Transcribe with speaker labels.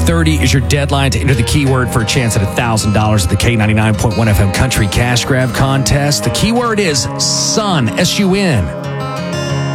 Speaker 1: 5:30 is your deadline to enter the keyword for a chance at $1,000 at the K99.1 FM Country Cash Grab Contest. The keyword is sun, S-U-N.